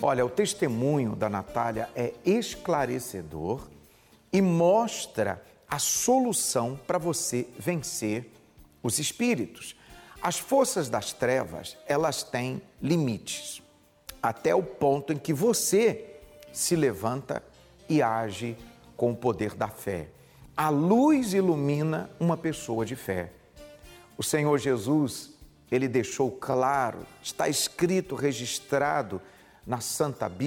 Olha, o testemunho da Natália é esclarecedor e mostra a solução para você vencer os espíritos. As forças das trevas, elas têm limites, até o ponto em que você se levanta e age com o poder da fé. A luz ilumina uma pessoa de fé. O Senhor Jesus, ele deixou claro, está escrito, registrado na Santa Bíblia,